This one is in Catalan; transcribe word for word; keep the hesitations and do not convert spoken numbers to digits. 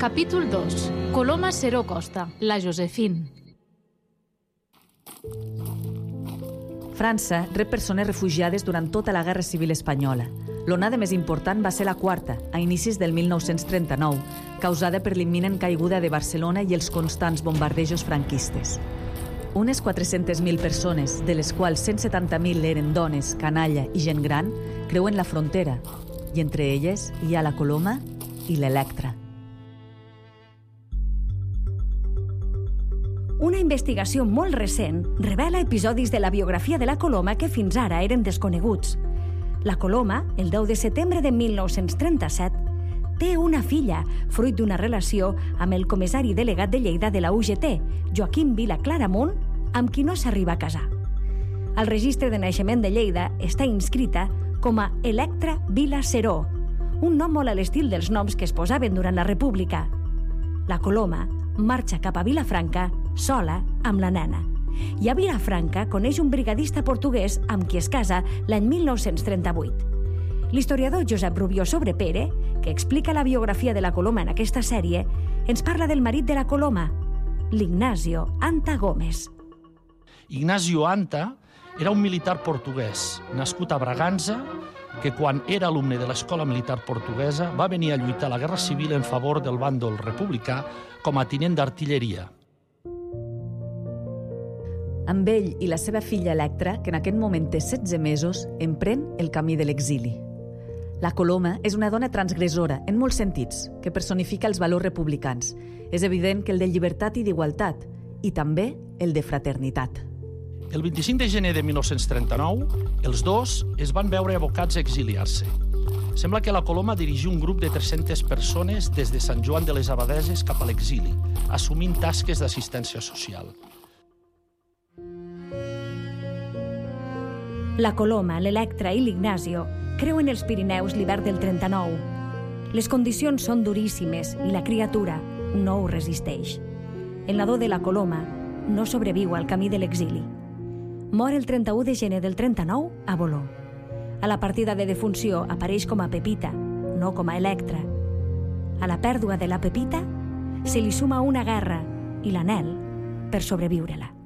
Capítol dos. Coloma Seró Costa, la Josephine. França rep persones refugiades durant tota la Guerra Civil Espanyola. L'onada més important va ser la quarta, a inicis del mil nou-cents trenta-nou, causada per l'imminent caiguda de Barcelona i els constants bombardejos franquistes. Unes quatre-centes mil persones, de les quals cent setanta mil eren dones, canalla i gent gran, creuen la frontera, i entre elles hi ha la Coloma i l'Electra. Una investigació molt recent revela episodis de la biografia de la Coloma que fins ara eren desconeguts. La Coloma, el deu de setembre de mil nou-cents trenta-set, té una filla, fruit d'una relació amb el comissari delegat de Lleida de la U G T, Joaquim Vila Claramunt, amb qui no s'arriba a casar. Al registre de naixement de Lleida està inscrita com a Electra Vila Seró, un nom molt a l'estil dels noms que es posaven durant la República. La Coloma marxa cap a Vilafranca sola amb la nena. I a Vilafranca coneix un brigadista portuguès amb qui es casa l'any mil nou-cents trenta-vuit. L'historiador Josep Rubió Sobrepere, que explica la biografia de la Coloma en aquesta sèrie, ens parla del marit de la Coloma, l'Ignacio Anta Gómez. Ignacio Anta era un militar portuguès, nascut a Bragança, que quan era alumne de l'Escola Militar Portuguesa va venir a lluitar a la Guerra Civil en favor del bàndol republicà com a tinent d'artilleria. Amb ell i la seva filla Electra, que en aquest moment té setze mesos, emprèn el camí de l'exili. La Coloma és una dona transgressora, en molts sentits, que personifica els valors republicans. És evident que el de llibertat i d'igualtat, i també el de fraternitat. El vint-i-cinc de gener de mil nou-cents trenta-nou, els dos es van veure abocats a exiliar-se. Sembla que la Coloma dirigia un grup de tres-centes persones des de Sant Joan de les Abadeses cap a l'exili, assumint tasques d'assistència social. La Coloma, l'Electra i l'Ignacio creuen els Pirineus l'hivern del trenta-nou. Les condicions són duríssimes i la criatura no ho resisteix. El nadó de la Coloma no sobreviu al camí de l'exili. Mor el trenta-u de gener del trenta-nou a Boló. A la partida de defunció apareix com a Pepita, no com a Electra. A la pèrdua de la Pepita se li suma una guerra i l'anhel per sobreviure-la.